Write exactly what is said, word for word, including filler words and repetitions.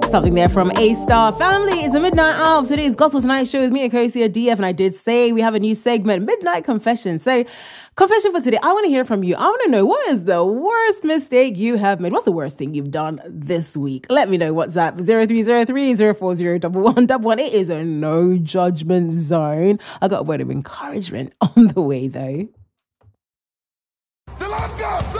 Something there from A Star. Family, it's a midnight hour. Today's Gospel Tonight show with me, Akosia D F, and I did say we have a new segment, Midnight Confession. So, confession for today, I want to hear from you. I want to know, what is the worst mistake you have made? What's the worst thing you've done this week? Let me know. WhatsApp zero three zero three zero four zero one one one one. It is a no judgment zone. I got a word of encouragement on the way, though. The Lord God